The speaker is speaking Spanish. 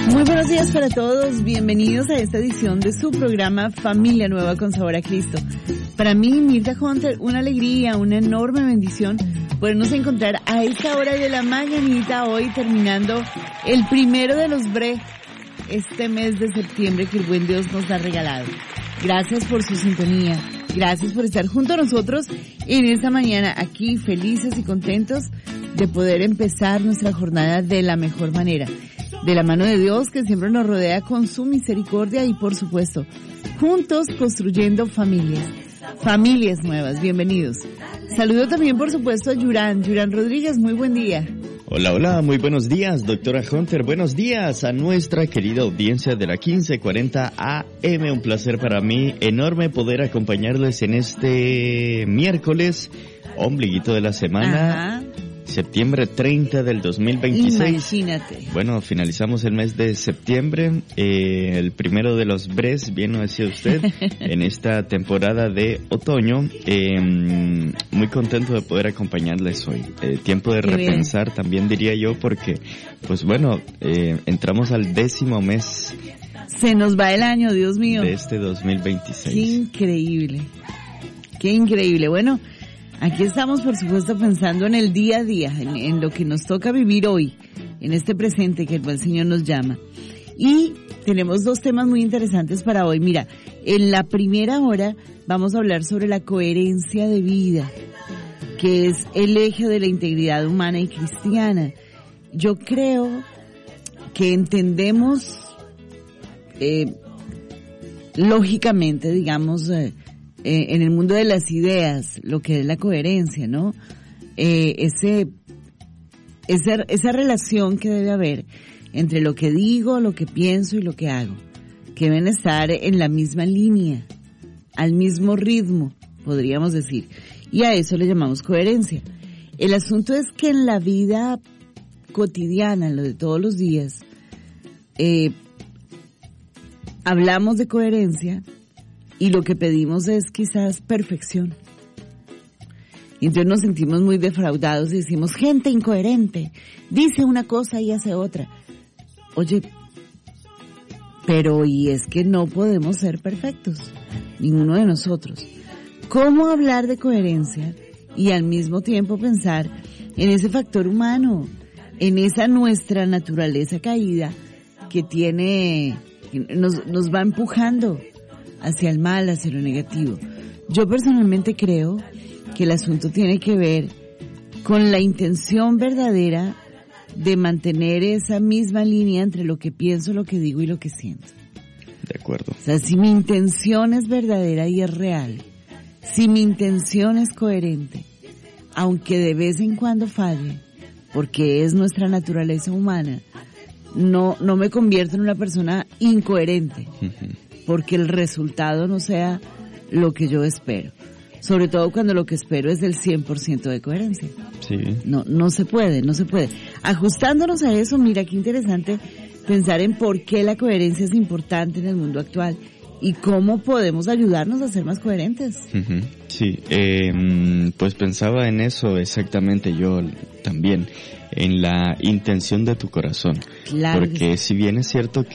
Muy buenos días para todos, bienvenidos a esta edición de su programa Familia Nueva con Sabor a Cristo. Para mí, Mirta Hunter, una alegría, una enorme bendición podernos encontrar a esta hora de la mañanita hoy, terminando el primero de los BRE, este mes de septiembre que el buen Dios nos ha regalado. Gracias por su sintonía, gracias por estar junto a nosotros en esta mañana aquí, felices y contentos de poder empezar nuestra jornada de la mejor manera. De la mano de Dios que siempre nos rodea con su misericordia y por supuesto, juntos construyendo familias nuevas, bienvenidos. Saludo también por supuesto a Yurán Rodríguez, muy buen día. Hola, muy buenos días, doctora Hunter, buenos días a nuestra querida audiencia de la 1540 AM, un placer para mí enorme poder acompañarles en este miércoles, ombliguito de la semana. Ajá. Septiembre 30 del 2026. Imagínate. Bueno, finalizamos el mes de septiembre, el primero de los BREs, bien lo decía usted, en esta temporada de otoño. Muy contento de poder acompañarles hoy. Tiempo de repensar también diría yo, porque, pues bueno, entramos al 10º mes. Se nos va el año, Dios mío. De este 2026. Qué increíble. Bueno, aquí estamos, por supuesto, pensando en el día a día, en lo que nos toca vivir hoy, en este presente que el buen Señor nos llama. Y tenemos dos temas muy interesantes para hoy. Mira, en la primera hora vamos a hablar sobre la coherencia de vida, que es el eje de la integridad humana y cristiana. Yo creo que entendemos, lógicamente, digamos, en el mundo de las ideas, lo que es la coherencia, ¿no? Esa relación que debe haber entre lo que digo, lo que pienso y lo que hago, que deben estar en la misma línea, al mismo ritmo, podríamos decir, y a eso le llamamos coherencia. El asunto es que en la vida cotidiana, en lo de todos los días, hablamos de coherencia, y lo que pedimos es quizás perfección. Y entonces nos sentimos muy defraudados y decimos, gente incoherente, dice una cosa y hace otra. Oye, pero y es que no podemos ser perfectos, ninguno de nosotros. ¿Cómo hablar de coherencia y al mismo tiempo pensar en ese factor humano, en esa nuestra naturaleza caída que nos va empujando hacia el mal, hacia lo negativo? Yo personalmente creo que el asunto tiene que ver con la intención verdadera de mantener esa misma línea entre lo que pienso, lo que digo y lo que siento. De acuerdo. O sea, si mi intención es verdadera y es real, si mi intención es coherente, aunque de vez en cuando falle, porque es nuestra naturaleza humana, no me convierto en una persona incoherente. Porque el resultado no sea lo que yo espero. Sobre todo cuando lo que espero es del 100% de coherencia. Sí. No se puede. Ajustándonos a eso, mira qué interesante pensar en por qué la coherencia es importante en el mundo actual y cómo podemos ayudarnos a ser más coherentes. Sí, pues pensaba en eso exactamente yo también, en la intención de tu corazón. Claro. Porque si bien es cierto